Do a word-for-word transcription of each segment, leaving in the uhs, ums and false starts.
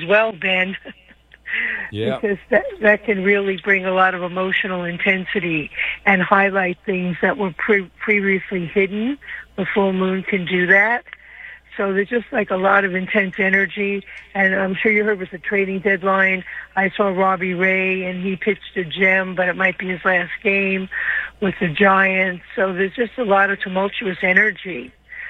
as well, Ben. Yeah. Because that, that can really bring a lot of emotional intensity and highlight things that were pre- previously hidden. The full moon can do that. So there's just like a lot of intense energy. And I'm sure you heard with the trading deadline, I saw Robbie Ray, and he pitched a gem, but it might be his last game with the Giants. So there's just a lot of tumultuous energy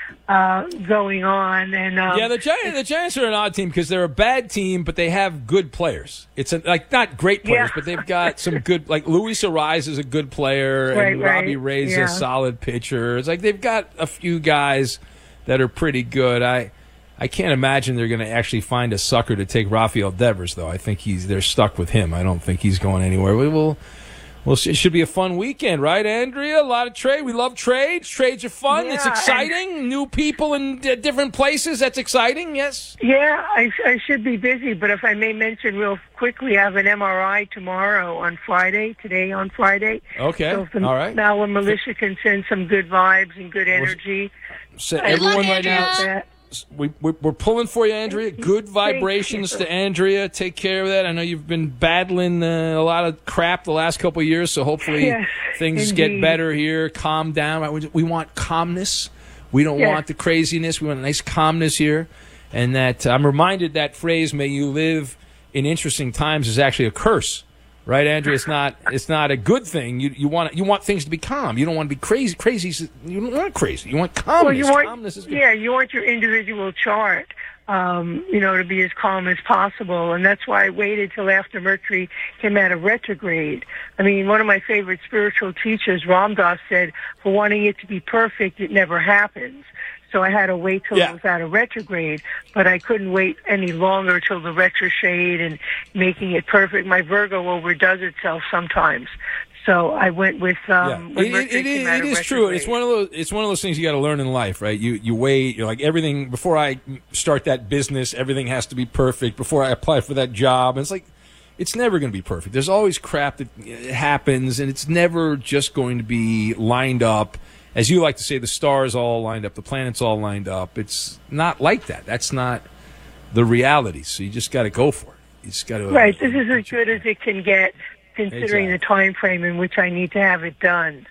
uh, going on. And um, yeah, the Giants, the Giants are an odd team because they're a bad team, but they have good players. It's a, like not great players, Yeah. but they've got some good. Like Luis Ariz is a good player, Right, and right. Robbie Ray's Yeah. a solid pitcher. It's like they've got a few guys that are pretty good. I I can't imagine they're going to actually find a sucker to take Rafael Devers, though. I think he's they're stuck with him. I don't think he's going anywhere. We will. Well, it should be a fun weekend, right, Andrea? A lot of trade. We love trades. Trades are fun. Yeah, it's exciting. New people in d- different places. That's exciting, yes? Yeah, I, I should be busy, but if I may mention real quickly, I have an M R I tomorrow on Friday, today on Friday. Okay, So if the all right. Malware Militia can send some good vibes and good energy. So I everyone appreciate right now, that. we, we, we're pulling for you, Andrea. Good vibrations you. to Andrea. Take care of that. I know you've been battling uh, a lot of crap the last couple of years, so hopefully Yes, things indeed. get better here. Calm down. We, we want calmness. We don't Yes. want the craziness. We want a nice calmness here. And that I'm reminded that phrase, may you live in interesting times, is actually a curse. Right, Andrea? It's not. It's not a good thing. You you want you want things to be calm. You don't want to be crazy. Crazy. You don't want crazy. You want calmness. Well, you want, calmness is good. yeah, you want your individual chart, um, you know, to be as calm as possible, and that's why I waited till after Mercury came out of retrograde. I mean, one of my favorite spiritual teachers, Ram Dass, said, "For wanting it to be perfect, it never happens." So I had to wait till Yeah. it was out of retrograde, but I couldn't wait any longer till the retrograde and making it perfect. My Virgo overdoes itself sometimes. So I went with um, Yeah. when It, Mercury it, it, came out it of is true. retrograde. It's one of those. It's one of those things you got to learn in life, right? You you wait. You're like everything before I start that business. Everything has to be perfect before I apply for that job. And it's like it's never going to be perfect. There's always crap that happens, and it's never just going to be lined up. As you like to say, the stars all lined up, the planets all lined up. It's not like that. That's not the reality. So you just got to go for it. You just got to. Right. This is as good as it can get, considering Exactly. the time frame in which I need to have it done.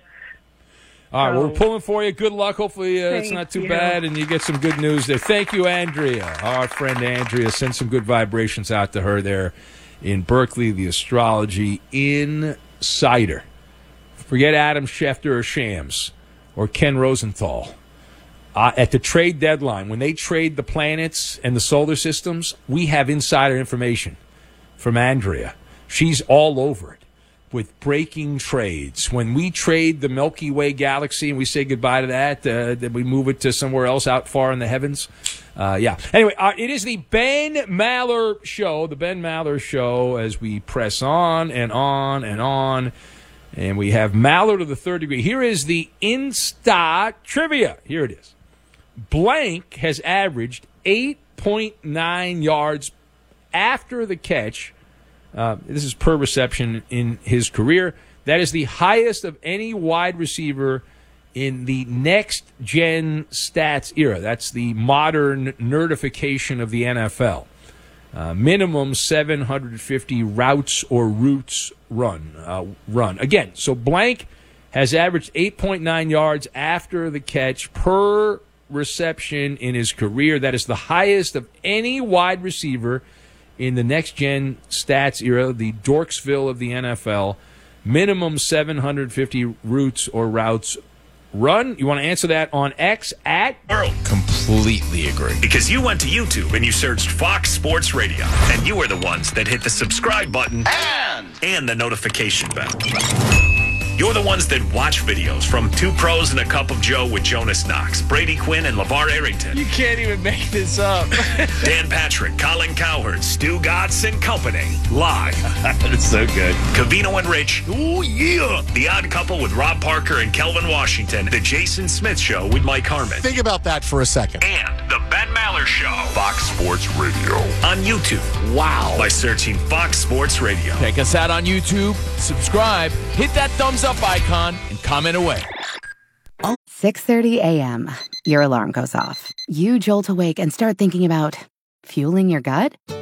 All right, well, we're So- pulling for you. Good luck. Hopefully uh, it's Thank not too you. bad and you get some good news there. Thank you, Andrea. Our friend Andrea. Send some good vibrations out to her there in Berkeley, the Astrology Insider. Forget Adam Schefter or Shams or Ken Rosenthal. Uh, at the trade deadline, when they trade the planets and the solar systems, we have insider information from Andrea. She's all over it with breaking trades. When we trade the Milky Way galaxy and we say goodbye to that, uh, then we move it to somewhere else out far in the heavens. Uh, yeah. Anyway, uh, it is the Ben Maller Show, the Ben Maller Show, as we press on and on and on. And we have Maller to the third degree. Here is the Insta trivia. Here it is. Blank has averaged eight point nine yards after the catch. Uh, this is per reception in his career. That is the highest of any wide receiver in the next-gen stats era. That's the modern nerdification of the N F L. Uh, minimum seven hundred fifty routes or routes run. Uh, run. Again, so Blank has averaged eight point nine yards after the catch per reception in his career. That is the highest of any wide receiver in the next-gen stats era, the Dorksville of the N F L. Minimum seven hundred fifty routes or routes run. You want to answer that on X at World. Completely agree. Because you went to YouTube and you searched Fox Sports Radio, and you were the ones that hit the subscribe button And and the notification bell. You're the ones that watch videos from Two Pros and a Cup of Joe with Jonas Knox, Brady Quinn, and LeVar Arrington. you can't even make this up. Dan Patrick, Colin Cowherd, Stu Gatz and Company. Live. It's so good. Cavino and Rich. Oh, yeah. The Odd Couple with Rob Parker and Kelvin Washington. The Jason Smith Show with Mike Harmon. Think about that for a second. And the Ben Maller Show. Fox Sports Radio. On YouTube. Wow. By searching Fox Sports Radio. Check us out on YouTube, subscribe, hit that thumbs up icon, and comment away. six thirty a.m. Your alarm goes off. You jolt awake and start thinking about fueling your gut?